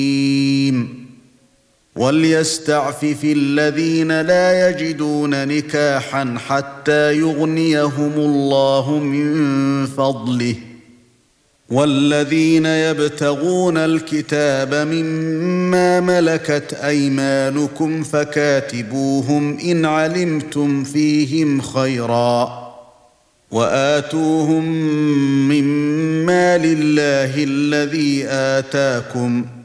وَلْيَسْتَعْفِفِ الَّذِينَ لَا يَجِدُونَ نِكَاحًا حَتَّى يُغْنِيَهُمُ اللَّهُ مِنْ فَضْلِهِ وَالَّذِينَ يَبْتَغُونَ الْكِتَابَ مِمَّا مَلَكَتْ أَيْمَانُكُمْ فَكَاتِبُوهُمْ إِنْ عَلِمْتُمْ فِيهِمْ خَيْرًا وَآتُوهُمْ مِنْ مَالِ اللَّهِ الَّذِي آتَاكُمْ